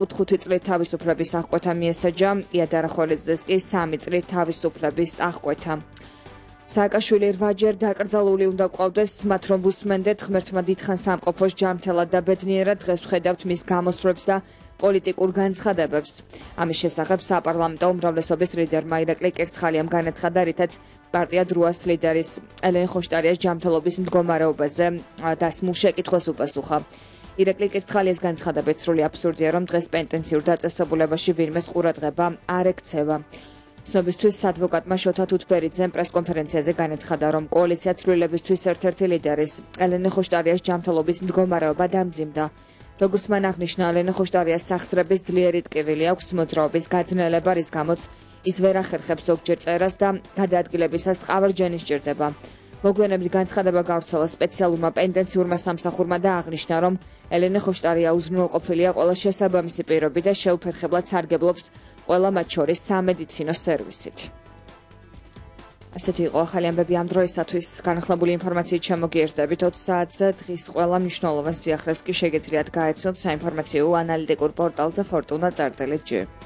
5 წლით თავისუფლების აღკვეთა მიესაჯა, იადარ ახველიძეს კი 3 წლით თავისუფლების აღკვეთა. სააკაშვილი 8-ჯერ დაკრძალული უნდა ყვავდეს, მათ რომ უსმენდეთ ღმერთმა დიდხან სამყოფოს ჯანმრთელად და ბედნიერად, დღეს ვხედავთ მის გამოსვლებს და პოლიტიკურ განცხადებებს. ამის შესახებ საპარლამენტო უმრავლესობის ლიდერმა ირაკლი კერცხალიამ განაცხადა, რითაც პარტია დროას ლიდერის ელენე ხოშტარიას ჯანმრთელობის მდგომარეობაზე დასმულ შეკითხვას უპასუხა. ირაკლი კერცხალიას განცხადებით სრული აბსურდია, რომ დღეს პენტენციურ დაწესებულებაში ვინმეს ყურადღება არ ექცევა. ცნობისთვის ადვოკატმა შოთა თუთბერიძემ პრესკონფერენციაზე განაცხადა, რომ კოალიცია ცვლილებისთვის ერთ-ერთი ლიდერის ელენე ხოშტარიას ჯანმრთელობის მდგომარეობა დამძიმდა. როგორც მან აღნიშნა, ელენე ხოშტარიას სახსრების ძლიერი ტკივილი აქვს, მოძრაობის გაძნელება, რის გამოც ის ვერ ახერხებს ზოგჯერ წერას და გადაადგილებისას ყავარჯენი სჭირდება. მოგვიანებით განცხადება გავრცელა სპეციალურმა პენტენციურმა სამსახურმა და აღნიშნა, რომ ელენე ხოშტარია უზრუნველყოფილია ყველა შესაბამისი პირობით და შეუფერხებლად სარგებლობს ყველა მათ შორის სამედიცინო სერვისით. ასეთი იყო ახალი ამბები ამ დროისათვის. განახლებული ინფორმაციით შემოგიერთდებით 20 საათზე. დღის ყველა მნიშვნელოვან სიახლეს კი შეგეძლიათ გაეცნოთ საინფორმაციო ანალიტიკურ პორტალზე fortuna.gr.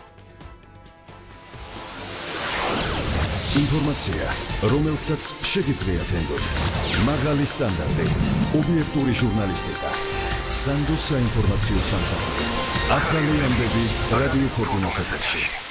ინფორმაცია, რომელსაც შეგიძლიათ ენდოთ. მაღალი სტანდარტი, ობიექტური ჟურნალისტიკა. სანდოს საინფორმაციო სამსახური. ახალი ამბები რადიო ფორტუნას ეთერში.